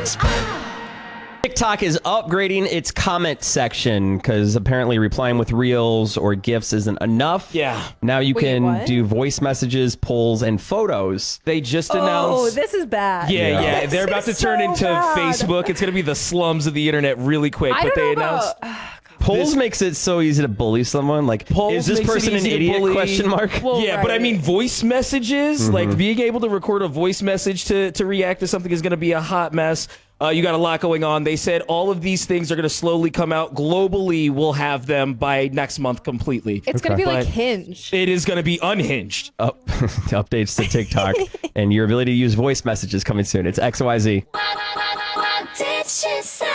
TikTok is upgrading its comment section because apparently replying with reels or GIFs isn't enough. Yeah. Now you can what? do voice messages, polls, and photos. They just Oh, announced. this is bad. Yeah. They're about to is turn so into bad. Facebook. It's going to be the slums of the internet really quick. I But don't they know announced. Polls makes it so easy to bully someone. Like, Polls is this makes it person an easy to idiot? bully. Question mark. Well, Yeah, but I right. mean, voice messages, like being able to record a voice message to react to something is going to be a hot mess. You got a lot going on. They said all of these things are going to slowly come out. Globally, we'll have them by next month completely. It's going to be like But Hinge. it is going to be unhinged. Updates to TikTok and your ability to use voice messages coming soon. It's XYZ. What did she say?